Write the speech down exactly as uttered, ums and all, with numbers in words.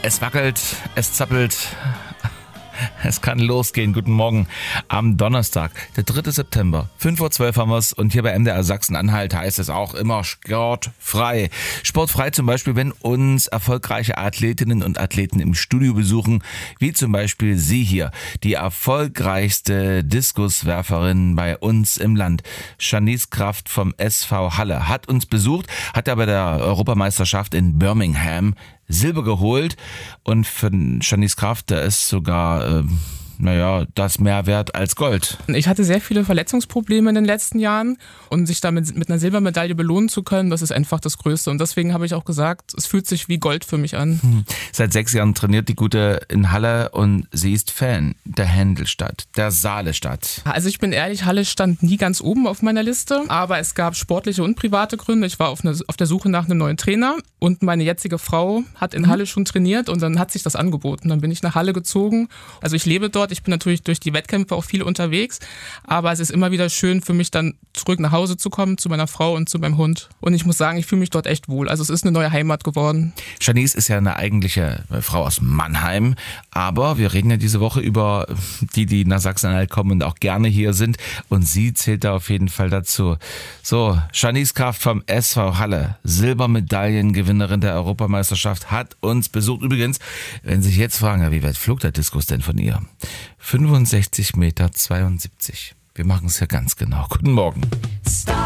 Es wackelt, es zappelt, es kann losgehen. Guten Morgen am Donnerstag, der dritte September. fünf Uhr zwölf haben wir es und hier bei M D R Sachsen-Anhalt heißt es auch immer sportfrei. Sportfrei zum Beispiel, wenn uns erfolgreiche Athletinnen und Athleten im Studio besuchen, wie zum Beispiel Sie hier, die erfolgreichste Diskuswerferin bei uns im Land. Shanice Kraft vom S V Halle hat uns besucht, hat aber bei der Europameisterschaft in Birmingham Silber geholt und für Shanice Kraft, da ist sogar, äh, naja, das mehr wert als Gold. Ich hatte sehr viele Verletzungsprobleme in den letzten Jahren und sich damit mit einer Silbermedaille belohnen zu können, das ist einfach das Größte. Und deswegen habe ich auch gesagt, es fühlt sich wie Gold für mich an. Hm. Seit sechs Jahren trainiert die Gute in Halle und sie ist Fan der Händelstadt, der Saalestadt. Also ich bin ehrlich, Halle stand nie ganz oben auf meiner Liste, aber es gab sportliche und private Gründe. Ich war auf, eine, auf der Suche nach einem neuen Trainer und meine jetzige Frau hat in Halle schon trainiert und dann hat sich das angeboten. Dann bin ich nach Halle gezogen. Also ich lebe dort. Ich bin natürlich durch die Wettkämpfe auch viel unterwegs, aber es ist immer wieder schön für mich dann zurück nach Hause zu kommen, zu meiner Frau und zu meinem Hund. Und ich muss sagen, ich fühle mich dort echt wohl. Also es ist eine neue Heimat geworden. Shanice ist ja eine eigentliche Frau aus Mannheim, aber wir reden ja diese Woche über die, die nach Sachsen-Anhalt kommen und auch gerne hier sind und sie zählt da auf jeden Fall dazu. So, Shanice Kraft vom S V Halle, Silbermedaillengewinnerin der Europameisterschaft, hat uns besucht. Übrigens, wenn Sie sich jetzt fragen, wie weit flog der Diskus denn von ihr? fünfundsechzig Meter zweiundsiebzig. Wir machen es ja ganz genau. Guten Morgen.